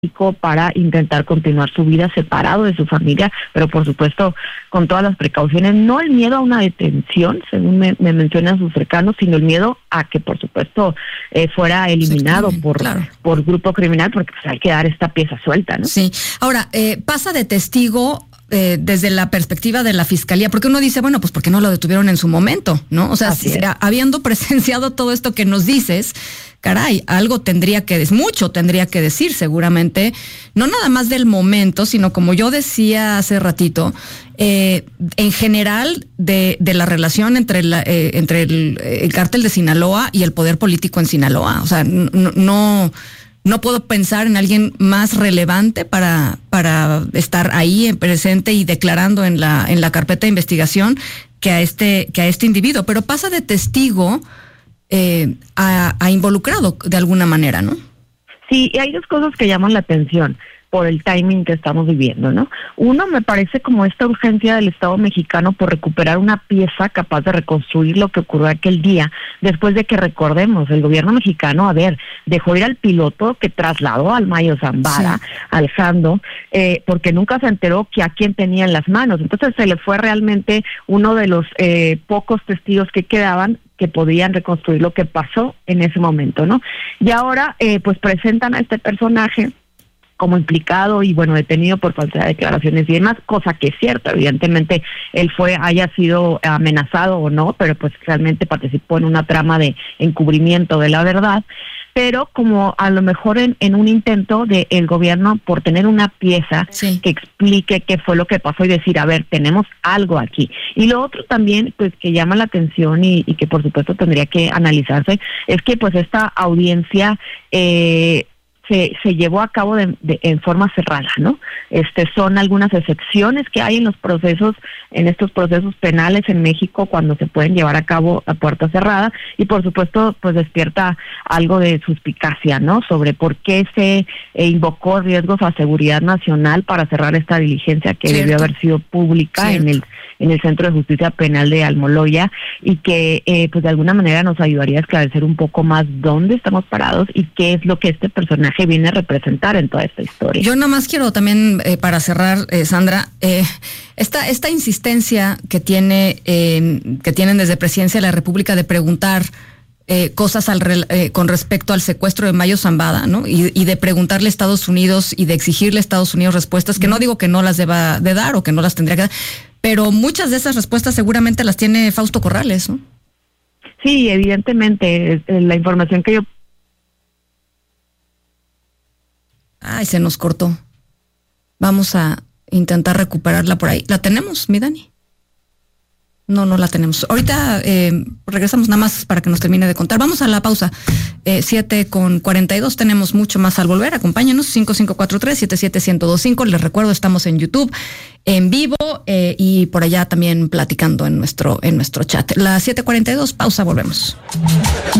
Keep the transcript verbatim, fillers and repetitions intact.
para intentar continuar su vida separado de su familia, pero por supuesto con todas las precauciones, no el miedo a una detención, según me, me mencionan sus cercanos, sino el miedo a que por supuesto eh, fuera eliminado sí, por, claro. por grupo criminal, porque pues, hay que dar esta pieza suelta, ¿no? Sí, ahora, eh, pasa de testigo eh, desde la perspectiva de la fiscalía, porque uno dice, bueno, pues porque no lo detuvieron en su momento, ¿no? O sea, si, habiendo presenciado todo esto que nos dices, caray, algo tendría que decir, mucho tendría que decir seguramente, no nada más del momento, sino como yo decía hace ratito, eh, en general de, de la relación entre, la, eh, entre el, el cártel de Sinaloa y el poder político en Sinaloa. O sea, no, no, no puedo pensar en alguien más relevante para, para estar ahí presente y declarando en la, en la carpeta de investigación que a este, que a este individuo, pero pasa de testigo Eh, a, a involucrado de alguna manera, ¿no? Sí, y hay dos cosas que llaman la atención por el timing que estamos viviendo, ¿no? Uno, me parece como esta urgencia del Estado mexicano por recuperar una pieza capaz de reconstruir lo que ocurrió aquel día, después de que, recordemos, el gobierno mexicano, a ver, dejó ir al piloto que trasladó al Mayo Zambada, sí. al Jando, eh, porque nunca se enteró que a quién tenía en las manos. Entonces se le fue realmente uno de los eh, pocos testigos que quedaban que podían reconstruir lo que pasó en ese momento, ¿no? Y ahora, eh, pues presentan a este personaje como implicado y, bueno, detenido por falta de declaraciones y demás, cosa que es cierta, evidentemente él fue, haya sido amenazado o no, pero pues realmente participó en una trama de encubrimiento de la verdad, pero como a lo mejor en, en un intento del de gobierno por tener una pieza sí. que explique qué fue lo que pasó y decir, a ver, tenemos algo aquí. Y lo otro también, pues, que llama la atención y, y que por supuesto tendría que analizarse, es que pues esta audiencia eh, se, se llevó a cabo de, de, en forma cerrada, ¿no? Este, son algunas excepciones que hay en los procesos, en estos procesos penales en México cuando se pueden llevar a cabo a puerta cerrada y por supuesto pues despierta algo de suspicacia, ¿no? Sobre por qué se eh, invocó riesgos a seguridad nacional para cerrar esta diligencia que Cierto. debió haber sido pública Cierto. en el en el Centro de Justicia Penal de Almoloya y que eh, pues de alguna manera nos ayudaría a esclarecer un poco más dónde estamos parados y qué es lo que este personaje viene a representar en toda esta historia. Yo nada más quiero también, eh, para cerrar, eh, Sandra, eh, esta, esta insistencia que tiene eh, que tienen desde Presidencia de la República de preguntar Eh, cosas al, eh, con respecto al secuestro de Mayo Zambada, ¿no? Y, y de preguntarle a Estados Unidos y de exigirle a Estados Unidos respuestas, que no digo que no las deba de dar o que no las tendría que dar, pero muchas de esas respuestas seguramente las tiene Fausto Corrales, ¿no? Sí, evidentemente, la información que yo... Ay, se nos cortó. Vamos a intentar recuperarla por ahí. ¿La tenemos, mi Dani? No, no la tenemos. Ahorita eh, regresamos nada más para que nos termine de contar. Vamos a la pausa. Eh, siete con cuarenta y dos, tenemos mucho más al volver. Acompáñanos, cinco cinco cuatro tres, siete siete uno cero dos cinco. Les recuerdo, estamos en YouTube, en vivo, eh, y por allá también platicando en nuestro, en nuestro chat. Las siete cuarenta y dos, pausa, volvemos.